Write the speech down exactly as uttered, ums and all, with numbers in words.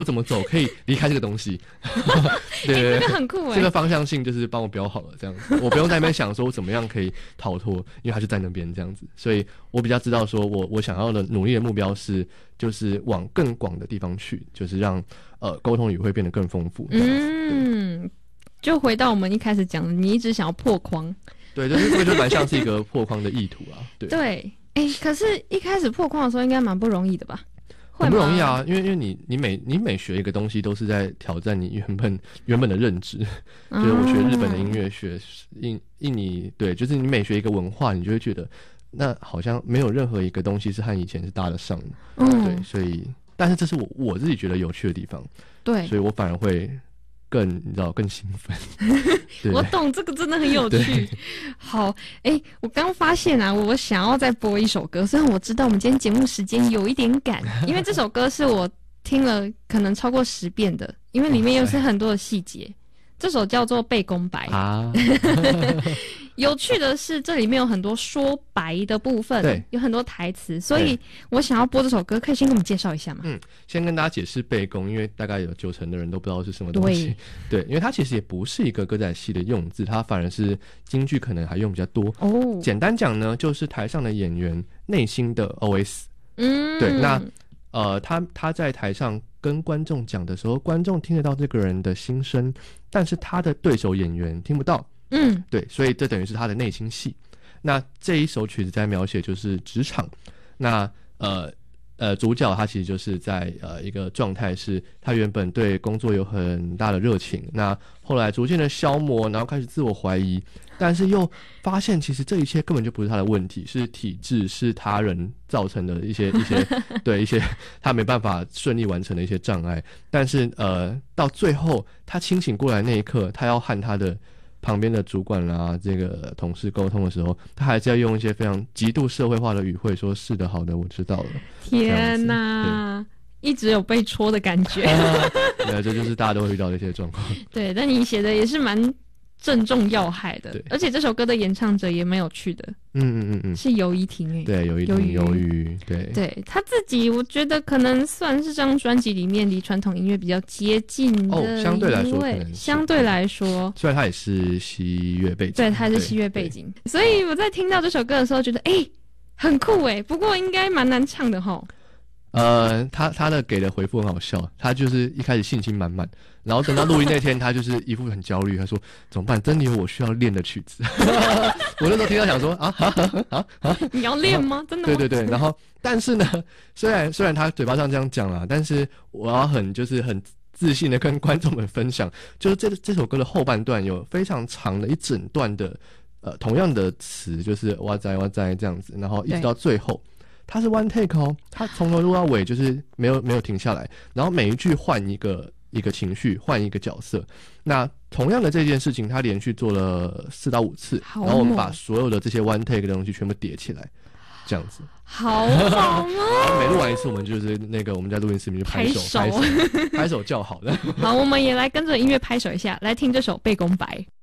怎么走可以离开这个东西。对对对、 欸，这个很酷哎， 这个方向性就是帮我标好了，这样子，我不用在那边想说我怎么样可以逃脱，因为他就在那边这样子，所以我比较知道说我我想要的努力的目标是，就是往更广的地方去，就是让呃沟通语会变得更丰富。 嗯，就回到我们一开始讲的，你一直想要破框。 对，就是这个就蛮像是一个破框的意图啊。对对，哎、欸，可是一开始破框的时候应该蛮不容易的吧？ 很不容易啊，因为因为你你每你每学一个东西都是在挑战你原本原本的认知。就是我学日本的音乐，学印印尼，对，就是你每学一个文化，你就会觉得那好像没有任何一个东西是和以前是搭得上的。嗯，对，所以但是这是我我自己觉得有趣的地方。对，所以我反而会更你知道更兴奋。 我懂，这个真的很有趣。好，哎、欸，我刚发现啊，我想要再播一首歌，虽然我知道我们今天节目时间有一点赶，因为这首歌是我听了可能超过十遍的，因为里面又是很多的细节。这首叫做《背公白》啊。有趣的是，这里面有很多说白的部分，对，有很多台词，所以我想要播这首歌，可以先给我们介绍一下吗？ 嗯，先跟大家解释背公，因为大概有九成的人都不知道是什么东西。对，对，因为它其实也不是一个歌仔戏的用字，它反而是京剧可能还用比较多。哦，简单讲呢，就是台上的演员内心的 O S。嗯，对，那呃，他他在台上跟观众讲的时候，观众听得到这个人的心声，但是他的对手演员听不到。嗯，对，所以这等于是他的内心戏。那这一首曲子在描写就是职场，那呃呃主角他其实就是在呃一个状态，是他原本对工作有很大的热情，那后来逐渐的消磨，然后开始自我怀疑，但是又发现其实这一切根本就不是他的问题，是体制，是他人造成的一些一些对一些他没办法顺利完成的一些障碍。但是呃到最后他清醒过来那一刻，他要和他的旁边的主管啊，这个同事沟通的时候，他还是要用一些非常极度社会化的语汇说：“是的，好的，我知道了。” 天哪，一直有被戳的感觉。 对，这就是大家都会遇到的一些状况。 对，但你写的也是蛮正中要害的，而且这首歌的演唱者也蛮有趣的。嗯嗯嗯嗯，是游怡婷诶。 对，游怡婷，游瑜，对， 对他自己，我觉得可能算是这张专辑里面离传统音乐比较接近的。 哦，相对来说可能是， 相对来说， 虽然他也是西乐背景， 对，他也是西乐背景，所以我在听到这首歌的时候，觉得哎、欸，很酷哎，不过应该蛮难唱的齁。 呃，他他的给的回复很好笑，他就是一开始信心满满，然后等到录音那天，他就是一副很焦虑，他说怎么办？真的有我需要练的曲子。我那时候听到想说啊啊啊啊！ 你要练吗？真的吗？对对对，然后但是呢，虽然虽然他嘴巴上这样讲啦，但是我要很就是很自信的跟观众们分享，就是这这首歌的后半段有非常长的一整段的呃同样的词，就是哇哉哇哉这样子，然后一直到最后。它是 one take 哦，它从头录到尾就是没有没有停下来，然后每一句换一个一个情绪，换一个角色。那同样的这件事情，他连续做了四到五次，然后我们把所有的这些 one take 的东西全部叠起来，这样子。 好好哦！ 每录完一次，我们就是那个我们在录音室里面就拍手拍手拍手叫好的。 好，我们也来跟着音乐拍手一下，来听这首《背公白》。